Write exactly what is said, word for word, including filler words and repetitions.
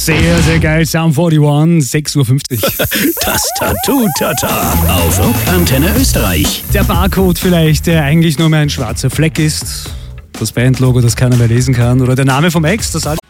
Sehr, sehr geil. Sound einundvierzig, sechs Uhr fünfzig. Das Tattoo-Tata auf Rockantenne Österreich. Der Barcode vielleicht, der eigentlich nur mehr ein schwarzer Fleck ist. Das Bandlogo, das keiner mehr lesen kann. Oder der Name vom Ex, das